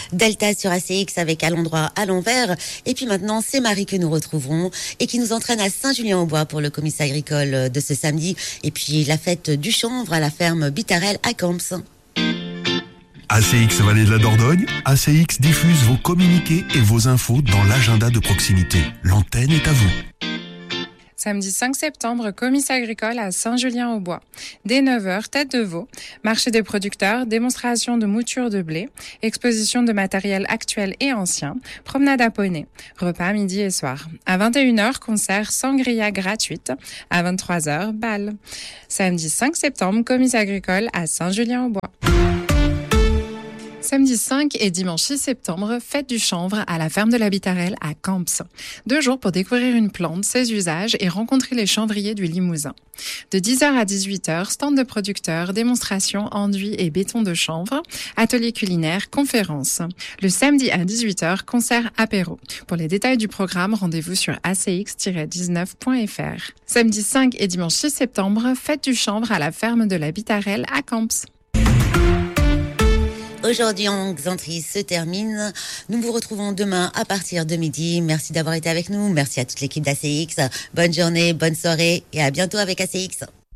Delta sur ACX avec À l'endroit à l'envers. Et puis maintenant, c'est Marie que nous retrouverons et qui nous entraîne à Saint-Julien-au-Bois pour le comice agricole de ce samedi. Et puis la fête du chanvre à la ferme Bitarel à Camps. ACX Vallée de la Dordogne, ACX diffuse vos communiqués et vos infos dans l'agenda de proximité. L'antenne est à vous. Samedi 5 septembre, comice agricole à Saint-Julien-au-Bois. Dès 9h, tête de veau, marché des producteurs, démonstration de mouture de blé, exposition de matériel actuel et ancien, promenade à poney, repas midi et soir. À 21h, concert sangria gratuite. À 23h, bal. Samedi 5 septembre, comice agricole à Saint-Julien-au-Bois. Samedi 5 et dimanche 6 septembre, fête du chanvre à la ferme de la Bitarel à Camps. 2 jours pour découvrir une plante, ses usages et rencontrer les chanvriers du Limousin. De 10h à 18h, stand de producteurs, démonstrations, enduits et béton de chanvre, atelier culinaire, conférences. Le samedi à 18h, concert apéro. Pour les détails du programme, rendez-vous sur acx-19.fr. Samedi 5 et dimanche 6 septembre, fête du chanvre à la ferme de la Bitarel à Camps. Aujourd'hui, en Xantrie se termine. Nous vous retrouvons demain à partir de midi. Merci d'avoir été avec nous. Merci à toute l'équipe d'ACX. Bonne journée, bonne soirée et à bientôt avec ACX.